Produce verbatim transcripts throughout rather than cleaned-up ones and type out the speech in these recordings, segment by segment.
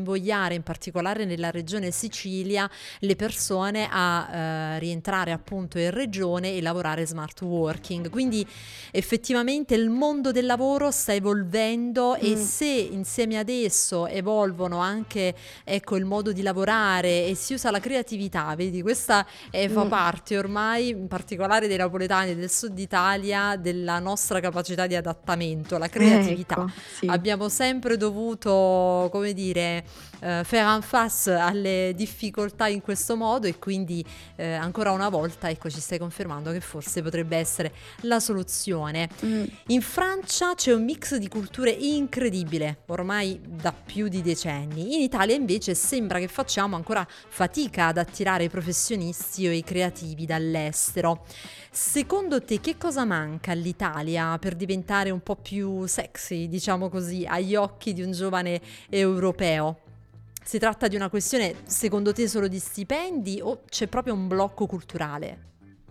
invogliare, in particolare nella regione Sicilia, le persone a eh, rientrare appunto in regione e lavorare smart working. Quindi effettivamente il mondo del lavoro sta evolvendo e Mm. se insieme ad esso evolvono anche, ecco, il modo di lavorare e si usa la creatività, vedi, questa eh, fa Mm. parte ormai, in particolare dei napoletani del sud Italia, della nostra capacità di adattamento, la Eh, creatività. ecco, sì. Abbiamo sempre dovuto, come dire, eh, faire en face alle difficoltà in questo modo e quindi eh, ancora una volta, ecco, ci stai confermando che forse potrebbe essere la soluzione. Mm. In Francia c'è un mix di culture incredibile, ormai da più di decenni. In Italia invece sembra che facciamo ancora fatica ad attirare i professionisti o i creativi dall'estero. Secondo te che cosa manca all'Italia per diventare un po' più sexy, diciamo così, agli occhi di un giovane europeo? Si tratta di una questione, secondo te, solo di stipendi o c'è proprio un blocco culturale?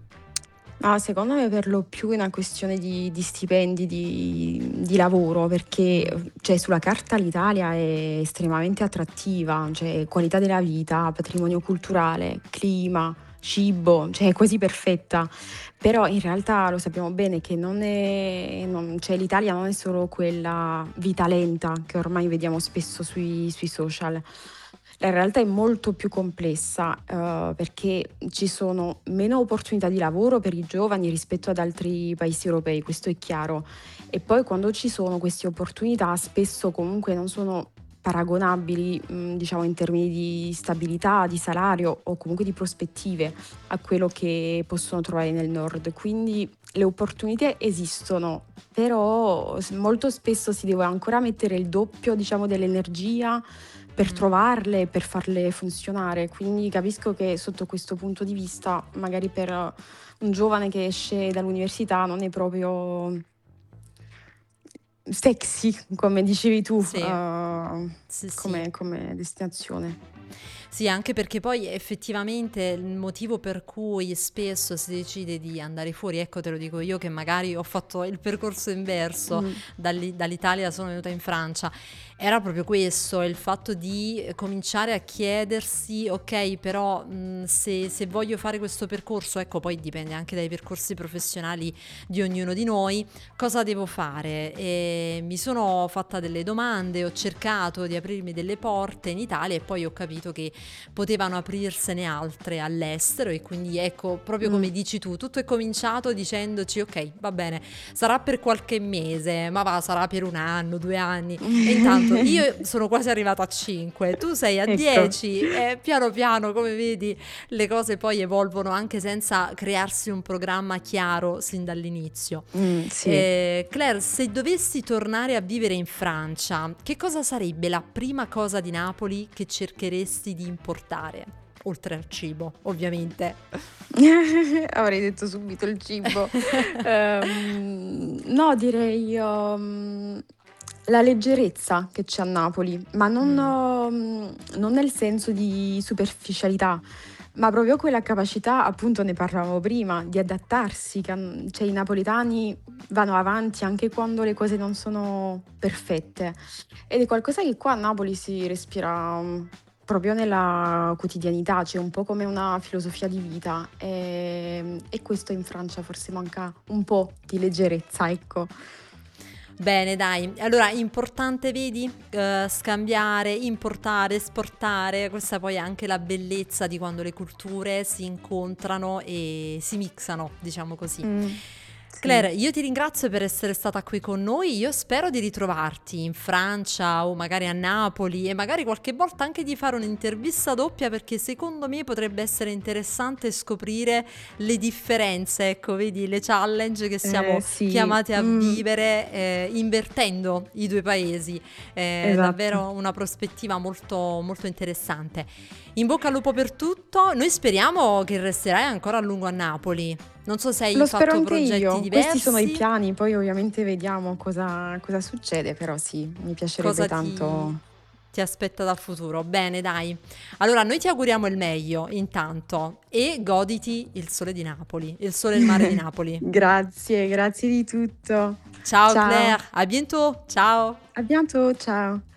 Ma secondo me per lo più è una questione di, di stipendi, di, di lavoro, perché cioè, sulla carta l'Italia è estremamente attrattiva, cioè qualità della vita, patrimonio culturale, clima, cibo, cioè è quasi perfetta. Però in realtà lo sappiamo bene che non è, non- cioè, l'Italia non è solo quella vita lenta che ormai vediamo spesso sui, sui social. La realtà è molto più complessa eh, perché ci sono meno opportunità di lavoro per i giovani rispetto ad altri paesi europei, questo è chiaro. E poi quando ci sono queste opportunità spesso comunque non sono paragonabili, mh, diciamo in termini di stabilità, di salario o comunque di prospettive a quello che possono trovare nel nord. Quindi le opportunità esistono, però s- molto spesso si deve ancora mettere il doppio, diciamo, dell'energia per Mm. trovarle e per farle funzionare. Quindi capisco che sotto questo punto di vista, magari per eh, un giovane che esce dall'università non è proprio sexy, come dicevi tu, Sì, eh, sì, sì. come, come destinazione. Sì, anche perché poi effettivamente il motivo per cui spesso si decide di andare fuori, ecco te lo dico io che magari ho fatto il percorso inverso, Mm, dall'i- dall'Italia sono venuta in Francia, era proprio questo, il fatto di cominciare a chiedersi, ok, però mh, se, se voglio fare questo percorso, ecco poi dipende anche dai percorsi professionali di ognuno di noi, cosa devo fare? E mi sono fatta delle domande, ho cercato di aprirmi delle porte in Italia e poi ho capito che potevano aprirsene altre all'estero e quindi ecco, proprio come mm. dici tu, tutto è cominciato dicendoci ok, va bene, sarà per qualche mese, ma va, sarà per un anno, due anni e intanto io sono quasi arrivata a cinque, tu sei a Ecco. dieci e piano piano, come vedi, le cose poi evolvono anche senza crearsi un programma chiaro sin dall'inizio. Mm, sì. Eh, Claire, se dovessi tornare a vivere in Francia, che cosa sarebbe la prima cosa di Napoli che cercheresti di importare? Oltre al cibo, ovviamente. Avrei detto subito il cibo. Ehm, no, direi um, la leggerezza che c'è a Napoli, ma non, Mm. um, non nel senso di superficialità, ma proprio quella capacità, appunto ne parlavamo prima, di adattarsi, che han- cioè i napoletani vanno avanti anche quando le cose non sono perfette. Ed è qualcosa che qua a Napoli si respira mm, proprio nella quotidianità, c'è un po' come una filosofia di vita e, e questo in Francia forse manca un po' di leggerezza, ecco. Bene, dai. Allora, importante, vedi, eh, scambiare, importare, esportare. Questa poi è anche la bellezza di quando le culture si incontrano e si mixano, diciamo così. Mm, sì. Claire, io ti ringrazio per essere stata qui con noi. Io spero di ritrovarti in Francia o magari a Napoli e magari qualche volta anche di fare un'intervista doppia perché secondo me potrebbe essere interessante scoprire le differenze, ecco, vedi, le challenge che Eh, siamo sì, chiamate a mm, vivere eh, invertendo i due paesi. È esatto. davvero una prospettiva molto, molto interessante. In bocca al lupo per tutto. Noi speriamo che resterai ancora a lungo a Napoli. Non so se hai Lo spero fatto anche progetti io. Questi sono i diversi, piani, poi ovviamente vediamo cosa, cosa succede, però sì, mi piacerebbe cosa ti, tanto. ti aspetta dal futuro. Bene, dai. Allora, noi ti auguriamo il meglio intanto e goditi il sole di Napoli, il sole e il mare di Napoli. Grazie, grazie di tutto. Ciao Ciao, Claire, a bientôt. Ciao. a bientôt, ciao.